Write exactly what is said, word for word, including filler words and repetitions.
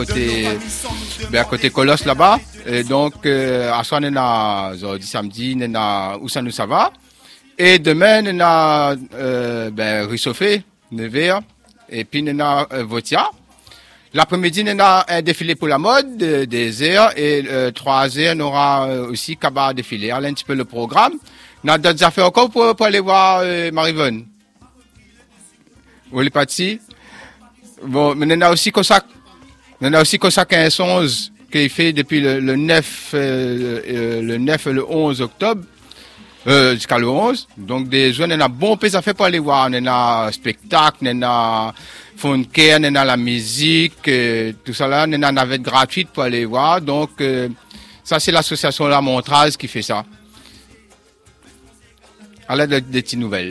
côté, ben, à côté Colosse là-bas. Et donc, euh, à soir, on a, samedi, on a, où ça nous ça va. Et demain, on a, euh, ben, Rissofé, Nevers, et puis on a, euh, Votia. L'après-midi, on a un défilé pour la mode, euh, des airs, et, euh, trois heures, on aura euh, aussi Kaba défilé. Alors, un petit peu le programme. On a d'autres affaires encore pour, pour aller voir, euh, Marivonne. Vous les partis? Bon, mais on a aussi Cossack. On a aussi Cossack quinze onze qui est fait depuis le, le neuf, euh, euh, le neuf et le onze octobre, euh, jusqu'à le onze. Donc, des zones, on a bon peu à faire pour aller voir. On a spectacle, on a funker, on a la musique, euh, tout ça là. On a une navette gratuite pour aller voir. Donc, euh, ça, c'est l'association La Montrase qui fait ça. À l'aide des petites nouvelles.